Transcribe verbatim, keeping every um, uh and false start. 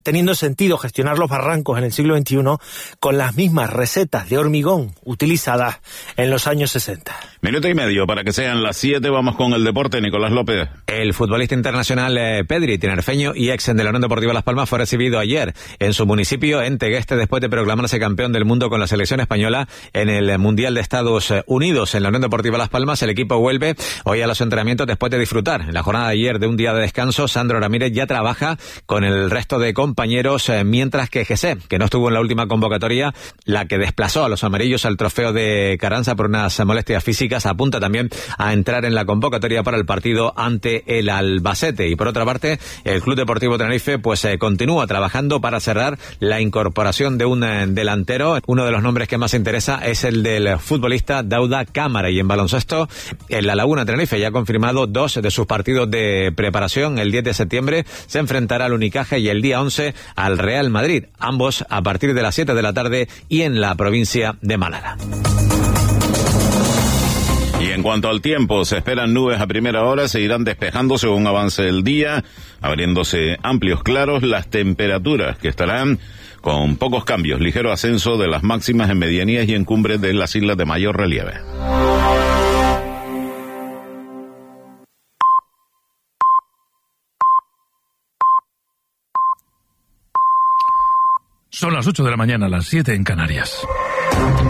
teniendo sentido gestionar los barrancos en el siglo veintiuno con las mismas recetas de hormigón utilizadas en los años sesenta. Minuto y medio para que sean las siete, vamos con el deporte. Nicolás López. El futbolista internacional eh, Pedri, tinerfeño y ex de la Unión Deportiva Las Palmas, fue recibido ayer en su municipio, en Tegueste, después de proclamarse campeón del mundo con la selección española en el Mundial de Estados Unidos. En la Unión Deportiva Las Palmas, el equipo vuelve hoy a los entrenamientos después de disfrutar en la jornada de ayer de un día de descanso. Sandro Ramírez ya trabaja con el resto de compañeros, eh, mientras que Jesse, que no estuvo en la última convocatoria, la que desplazó a los amarillos al trofeo de Carranza por unas molestias físicas, apunta también a entrar en la convocatoria para el partido ante el Albacete. Y por otra parte, el Club Deportivo Tenerife pues eh, continúa trabajando para cerrar la incorporación de un eh, delantero. Uno de los nombres que más interesa es el del futbolista Dauda Cámara. Y en baloncesto, en La Laguna Tenerife ya ha confirmado dos de sus partidos de preparación. El diez de septiembre se enfrentará al Unicaja y el día once al Real Madrid, ambos a partir de las siete de la tarde y en la provincia de Málaga. Y en cuanto al tiempo, se esperan nubes a primera hora, se irán despejando según avance el día, abriéndose amplios claros, las temperaturas que estarán con pocos cambios, ligero ascenso de las máximas en medianías y en cumbres de las islas de mayor relieve. Son las ocho de la mañana, las siete en Canarias.